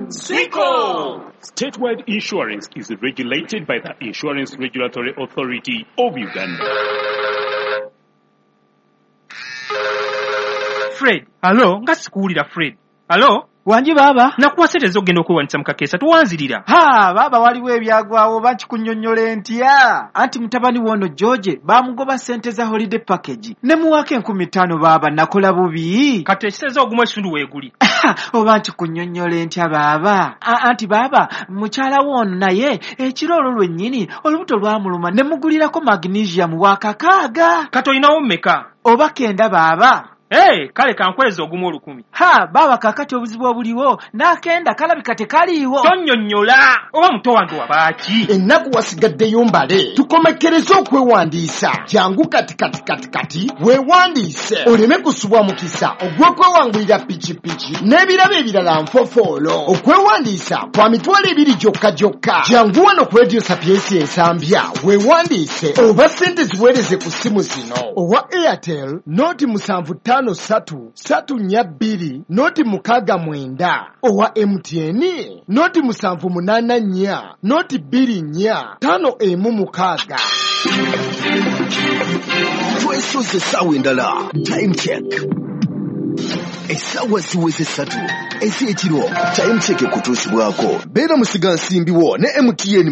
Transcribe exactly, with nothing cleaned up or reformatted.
Sweco! Statewide insurance is regulated by the Insurance Regulatory Authority of Uganda. Fred, hello, nga sikuwulira Fred. Hello? Wanji baba? Nakuwa sente zogenda okwewanisa mu kakeesa tuwanzirira. Ha, baba waliwo ebyagwawo bakikunnyonnyola ntya. Anti mutabani wono George bamugoba sente za holiday package. Ne muwake enkumi ttaano baba nakola bubi. Kati ekiseza ogumu ekitundu weeguli. Oba nkikunnyonnyola ntya baba. Anti baba mukyala wono naye ekiro olwo lwennyini olubuto lwamuluma ne mugulirako magnesium wa kakaaga. Kati olinawo mmeka? Oba kenda baba. Hey, kale kankweza ogumu olukumi. Ha, baba kakati obuzibu obuliwo nakenda kalabika tekaliiwo. Tonnyonnyola oba muto wange wabaaki. Ennaku wasigaddeyo mbale tukomekereze okwewandiisa. Jangu kati kati kati kati weewandiise oleme kusubwa mukisa ogw'okwewangulira pikipiki n'ebirabo ebirala nfofoolo. Okwewandiisa kwa mitwalo ebiri gyokka gyokka. Jangu wano ku Radio Sapiensi ensambya weewandiise oba ssente ziweereze ku simu zino. Owa Airtel noti musanvu ttaano satu satu nnya bbiri noti mukaaga mwenda. Owa M T N noti musanvu munaana nnya noti bbiri nnya ttaano emu mukaaga. Twesoze essaawa endala time check. Essaawa ziweze ssatu ez'ekiro time check ekutuusibwako. Beera musiga nsimbiwo ne M T N